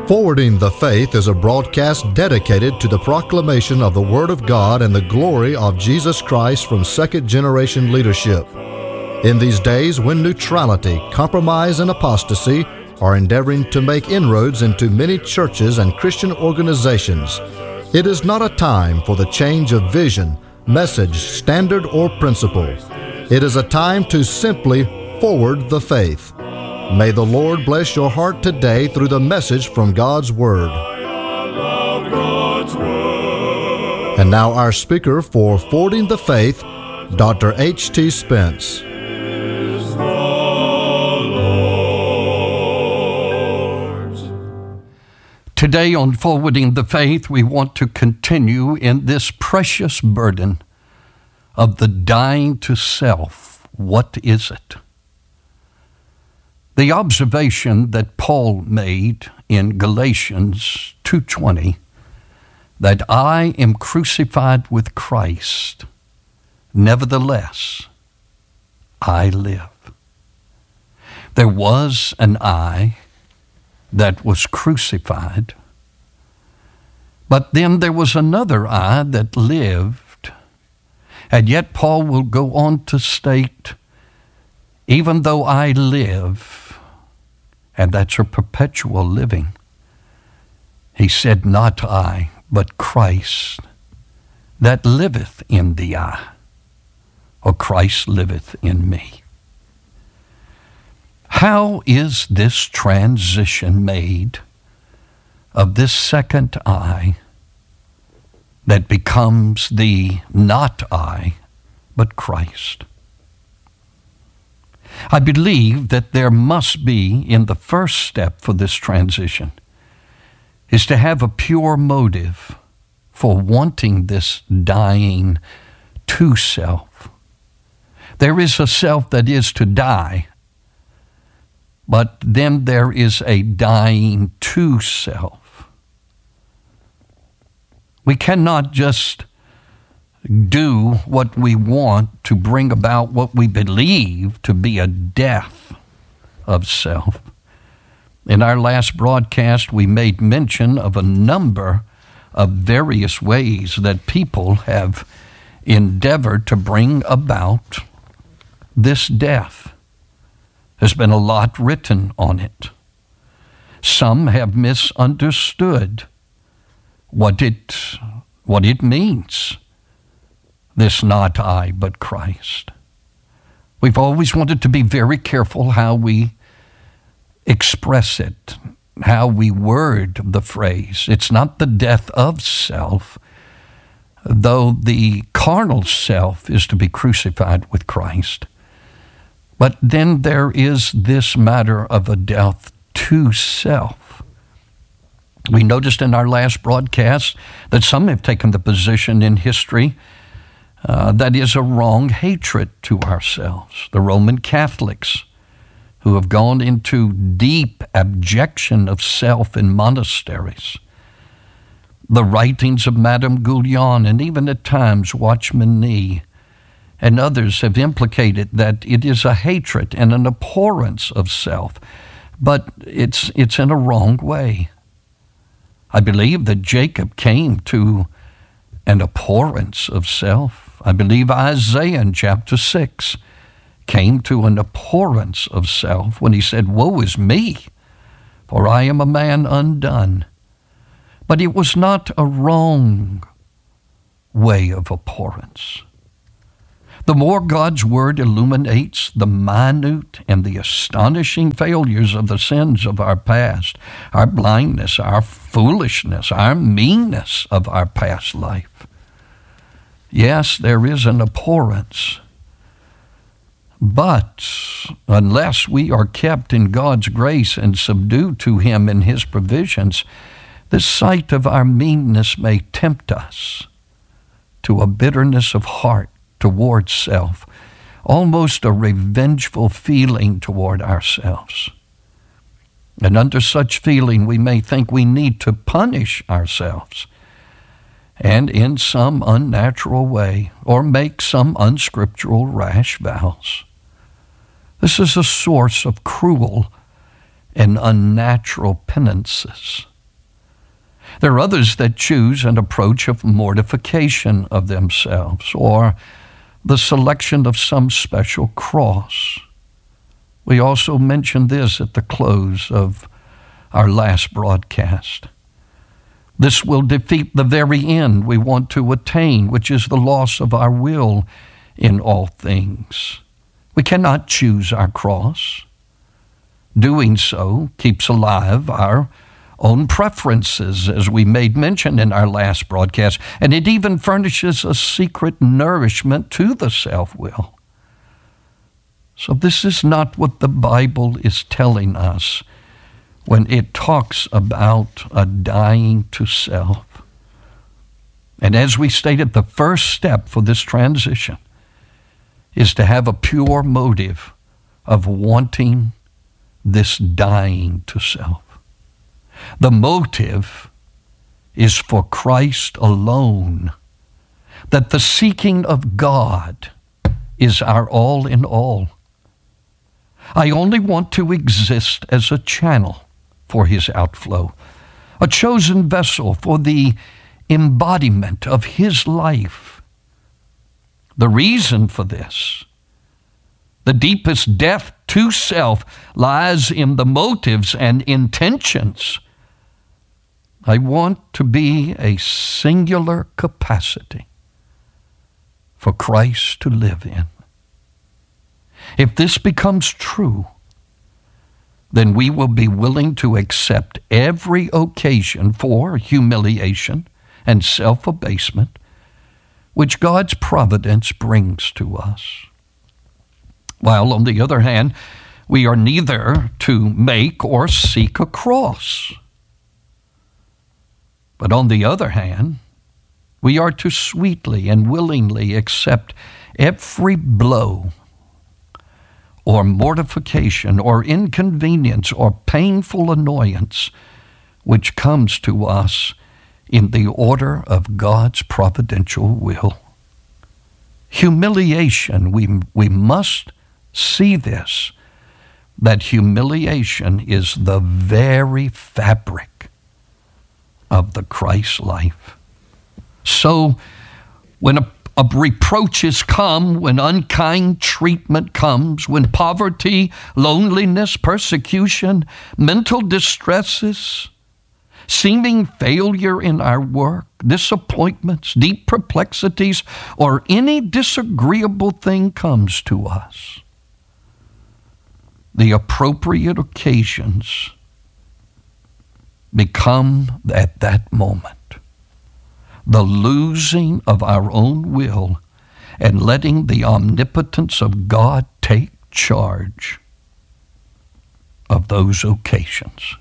Forwarding the Faith is a broadcast dedicated to the proclamation of the Word of God and the glory of Jesus Christ from second-generation leadership. In these days when neutrality, compromise, and apostasy are endeavoring to make inroads into many churches and Christian organizations, it is not a time for the change of vision, message, standard, or principle. It is a time to simply forward the faith. May the Lord bless your heart today through the message from God's Word. And now our speaker for Forwarding the Faith, Dr. H.T. Spence. Today on Forwarding the Faith, we want to continue in this precious burden of the dying to self. What is it? The observation that Paul made in Galatians 2:20, that I am crucified with Christ, nevertheless I live. There was an I that was crucified, but then there was another I that lived, and yet Paul will go on to state, even though I live, and that's a perpetual living, he said, not I, but Christ that liveth in the I, or Christ liveth in me. How is this transition made of this second I that becomes the not I, but Christ? I believe that there must be, in the first step for this transition, is to have a pure motive for wanting this dying to self. There is a self that is to die, but then there is a dying to self. We cannot just do what we want to bring about what we believe to be a death of self. In our last broadcast, we made mention of a number of various ways that people have endeavored to bring about this death. There's been a lot written on it. Some have misunderstood what it means. This not I, but Christ. We've always wanted to be very careful how we express it, how we word the phrase. It's not the death of self, though the carnal self is to be crucified with Christ. But then there is this matter of a death to self. We noticed in our last broadcast that some have taken the position in history that is a wrong hatred to ourselves. The Roman Catholics, who have gone into deep abjection of self in monasteries. The writings of Madame Guyon, and even at times Watchman Nee, and others have implicated that it is a hatred and an abhorrence of self, but it's in a wrong way. I believe that Jacob came to an abhorrence of self. I believe Isaiah in chapter 6 came to an abhorrence of self when he said, woe is me, for I am a man undone. But it was not a wrong way of abhorrence. The more God's Word illuminates the minute and the astonishing failures of the sins of our past, our blindness, our foolishness, our meanness of our past life, yes, there is an abhorrence. But unless we are kept in God's grace and subdued to Him in His provisions, the sight of our meanness may tempt us to a bitterness of heart toward self, almost a revengeful feeling toward ourselves. And under such feeling, we may think we need to punish ourselves, and in some unnatural way, or make some unscriptural rash vows. This is a source of cruel and unnatural penances. There are others that choose an approach of mortification of themselves or the selection of some special cross. We also mentioned this at the close of our last broadcast. This will defeat the very end we want to attain, which is the loss of our will in all things. We cannot choose our cross. Doing so keeps alive our own preferences, as we made mention in our last broadcast, and it even furnishes a secret nourishment to the self-will. So this is not what the Bible is telling us when it talks about a dying to self. And as we stated, the first step for this transition is to have a pure motive of wanting this dying to self. The motive is for Christ alone, that the seeking of God is our all in all. I only want to exist as a channel for his outflow, a chosen vessel for the embodiment of his life. The reason for this, the deepest death to self, lies in the motives and intentions. I want to be a singular capacity for Christ to live in. If this becomes true, then we will be willing to accept every occasion for humiliation and self-abasement which God's providence brings to us. While, on the other hand, we are neither to make or seek a cross. But on the other hand, we are to sweetly and willingly accept every blow or mortification or inconvenience or painful annoyance which comes to us in the order of God's providential will. Humiliation, we must see this, that humiliation is the very fabric of the Christ life. So when reproaches come, when unkind treatment comes, when poverty, loneliness, persecution, mental distresses, seeming failure in our work, disappointments, deep perplexities, or any disagreeable thing comes to us, the appropriate occasions become at that moment the losing of our own will and letting the omnipotence of God take charge of those occasions.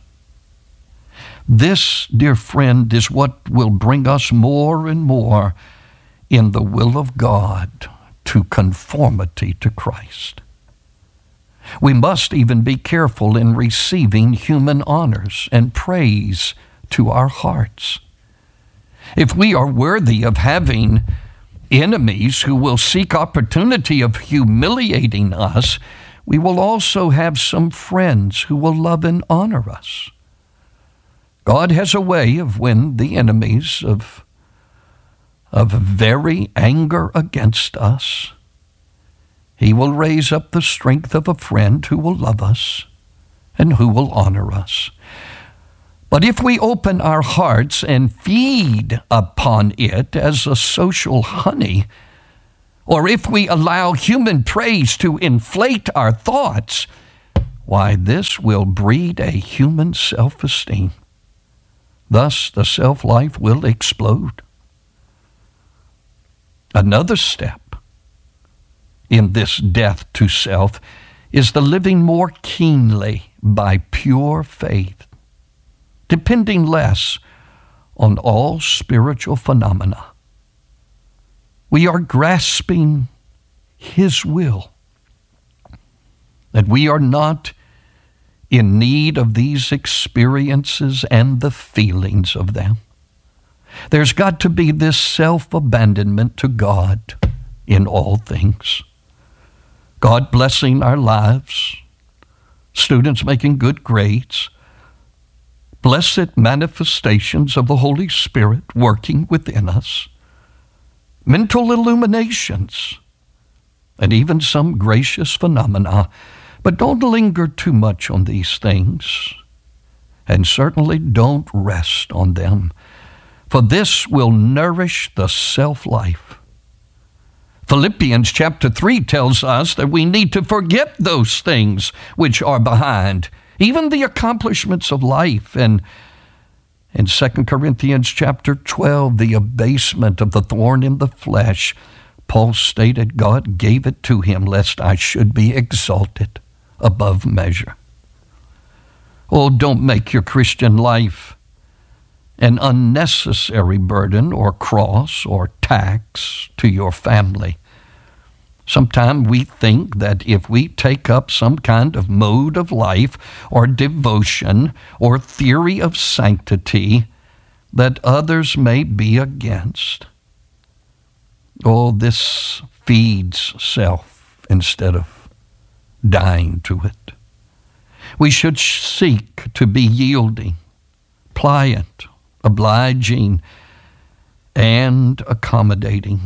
This, dear friend, is what will bring us more and more in the will of God to conformity to Christ. We must even be careful in receiving human honors and praise to our hearts. If we are worthy of having enemies who will seek opportunity of humiliating us, we will also have some friends who will love and honor us. God has a way of when the enemies of very anger against us, he will raise up the strength of a friend who will love us and who will honor us. But if we open our hearts and feed upon it as a social honey, or if we allow human praise to inflate our thoughts, why, this will breed a human self-esteem. Thus, the self-life will explode. Another step in this death to self is the living more keenly by pure faith, depending less on all spiritual phenomena. We are grasping his will, that we are not in need of these experiences and the feelings of them. There's got to be this self-abandonment to God in all things. God blessing our lives, students making good grades, blessed manifestations of the Holy Spirit working within us, mental illuminations, and even some gracious phenomena. But don't linger too much on these things, and certainly don't rest on them, for this will nourish the self-life. Philippians chapter 3 tells us that we need to forget those things which are behind, even the accomplishments of life. And in 2 Corinthians chapter 12, the abasement of the thorn in the flesh, Paul stated God gave it to him lest I should be exalted above measure. Oh, don't make your Christian life an unnecessary burden or cross or tax to your family. Sometimes we think that if we take up some kind of mode of life or devotion or theory of sanctity that others may be against. Oh, this feeds self instead of dying to it. We should seek to be yielding, pliant, obliging, and accommodating.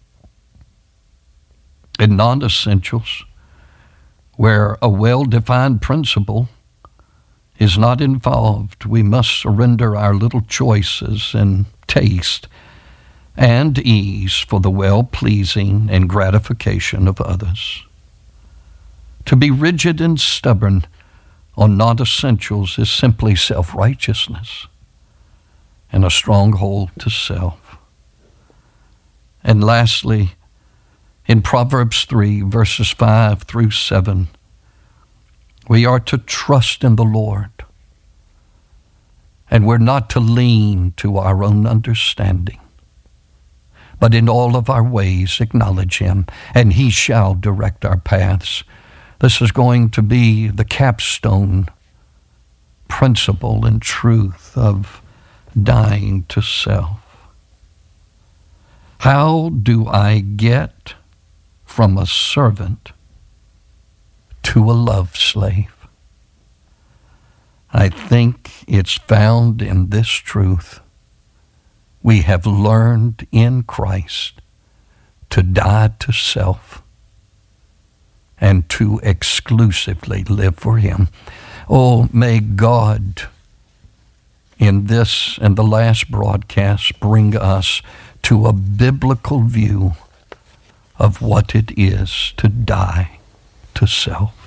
In non-essentials, where a well-defined principle is not involved, we must surrender our little choices and taste and ease for the well-pleasing and gratification of others. To be rigid and stubborn on non-essentials is simply self-righteousness and a stronghold to self. And lastly, in Proverbs 3, verses 5 through 7, we are to trust in the Lord, and we're not to lean to our own understanding, but in all of our ways acknowledge him, and he shall direct our paths. This is going to be the capstone principle and truth of dying to self. How do I get from a servant to a love slave? I think it's found in this truth. We have learned in Christ to die to self and to exclusively live for him. Oh, may God in this and the last broadcast bring us to a biblical view of what it is to die to self.